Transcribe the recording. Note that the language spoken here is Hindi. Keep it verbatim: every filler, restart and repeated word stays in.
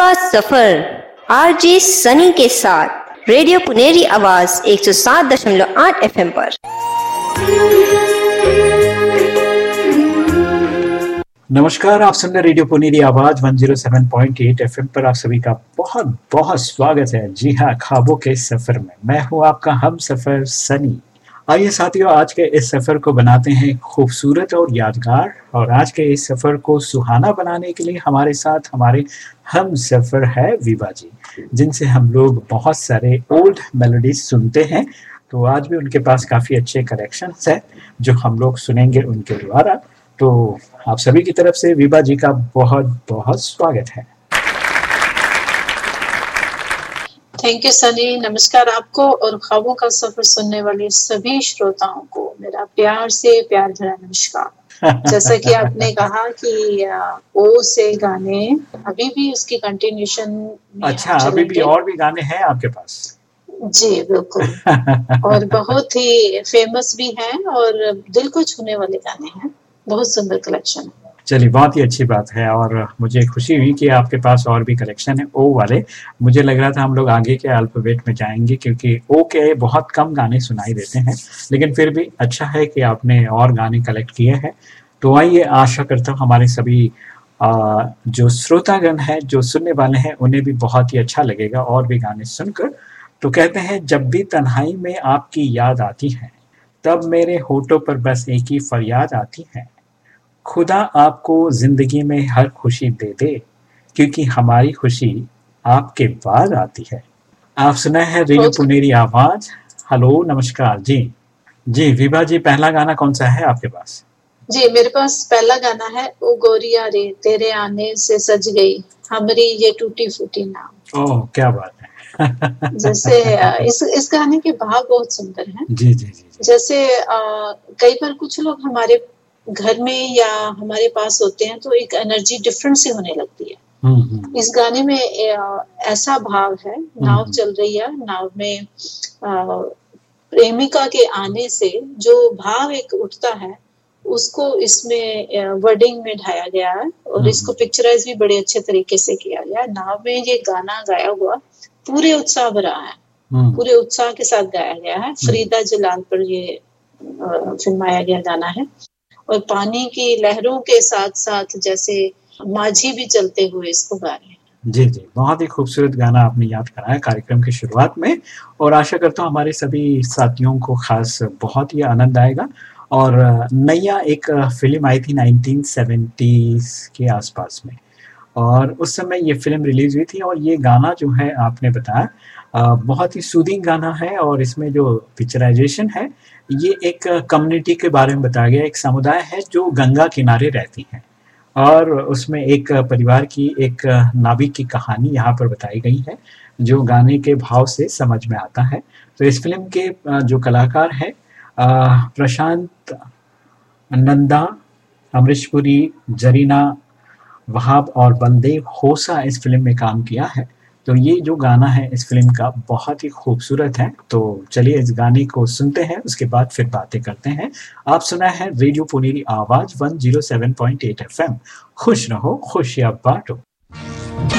का सफर आरजे सनी के साथ रेडियो पुनेरी आवाज एक सौ सात दशमलव आठ एफएम पर। नमस्कार, आप सुन रहे रेडियो पुनेरी आवाज एक सौ सात पॉइंट आठ एफएम पर। आप सभी का बहुत बहुत स्वागत है। जी हाँ, ख्वाबों के सफर में मैं हूँ आपका हम सफर सनी। आइए साथियों, आज के इस सफर को बनाते हैं खूबसूरत और यादगार। और आज के इस सफर को सुहाना बनाने के लिए हमारे साथ हमारे हम सफर है विभा जी, जिनसे हम लोग बहुत सारे ओल्ड मेलोडीज सुनते हैं। तो आज भी उनके पास काफी अच्छे कलेक्शंस है जो हम लोग सुनेंगे उनके द्वारा। तो आप सभी की तरफ से विभा जी का बहुत बहुत स्वागत है। Thank you Sunny. नमस्कार आपको और ख्वाबों का सफर सुनने वाले सभी श्रोताओं को मेरा प्यार से प्यार भरा नमस्कार। जैसा कि आपने कहा कि ओ से गाने अभी भी उसकी कंटिन्यूशन। अच्छा, अभी भी और भी गाने हैं आपके पास? जी बिल्कुल। और बहुत ही फेमस भी हैं और दिल को छूने वाले गाने हैं। बहुत सुंदर कलेक्शन है। चलिए, बहुत ही अच्छी बात है और मुझे खुशी हुई कि आपके पास और भी कलेक्शन है ओ वाले। मुझे लग रहा था हम लोग आगे के अल्फाबेट में जाएंगे क्योंकि ओ के बहुत कम गाने सुनाई देते हैं, लेकिन फिर भी अच्छा है कि आपने और गाने कलेक्ट किए हैं। तो आइए, आशा करता हूँ हमारे सभी आ, जो श्रोतागण हैं, जो सुनने वाले हैं, उन्हें भी बहुत ही अच्छा लगेगा और भी गाने सुनकर। तो कहते हैं, जब भी तन्हाई में आपकी याद आती है, तब मेरे होठों पर बस एक ही फरियाद आती है, खुदा आपको जिंदगी में हर खुशी दे दे, क्योंकि हमारी खुशी आपके बाद आती है। आप सुना है रेडियो पुनेरी आवाज। हेलो, नमस्कार जी। जी विभा जी, पहला गाना कौन सा है आपके पास? जी, मेरे पास पहला गाना है ओ गोरिया रे तेरे आने से सज गई हमारी ये टूटी फूटी नाव। ओह, क्या बात है। जैसे इस इस गाने के भाव बहुत सुंदर हैं। जी जी जी। जैसे आ, कई बार कुछ लोग हमारे घर में या हमारे पास होते हैं तो एक एनर्जी डिफरेंट सी होने लगती है। इस गाने में ऐसा भाव है, नाव चल रही है, नाव में प्रेमिका के आने से जो भाव एक उठता है उसको इसमें वर्डिंग में ढाया गया है और इसको पिक्चराइज भी बड़े अच्छे तरीके से किया गया है। नाव में ये गाना गाया हुआ पूरे उत्साह भरा है, पूरे उत्साह के साथ गाया गया है। फरीदा जलाल पर ये फिल्माया गया गाना है और पानी की लहरों के साथ साथ जैसे माझी भी चलते हुए इसको गा रहे हैं। जी जी, बहुत ही खूबसूरत गाना आपने याद कराया कार्यक्रम की शुरुआत में और आशा करता हूँ हमारे सभी साथियों को खास बहुत ही आनंद आएगा। और नैया एक फिल्म आई थी नाइनटीन सेवेंटीज़ के आसपास में और उस समय ये फिल्म रिलीज हुई थी और ये गाना जो है आपने बताया बहुत ही सूदिंग गाना है और इसमें जो पिक्चराइजेशन है ये एक कम्युनिटी के बारे में बताया गया। एक समुदाय है जो गंगा किनारे रहती है और उसमें एक परिवार की एक नाविक की कहानी यहाँ पर बताई गई है जो गाने के भाव से समझ में आता है। तो इस फिल्म के जो कलाकार हैं प्रशांत नंदा, अमरीश पुरी, जरीना वहाब और बलदेव होसा इस फिल्म में काम किया है। तो ये जो गाना है इस फिल्म का बहुत ही खूबसूरत है। तो चलिए इस गाने को सुनते हैं, उसके बाद फिर बातें करते हैं। आप सुना है रेडियो पुनेरी आवाज एक सौ सात पॉइंट आठ एफएम। खुश रहो, खुशियां बांटो।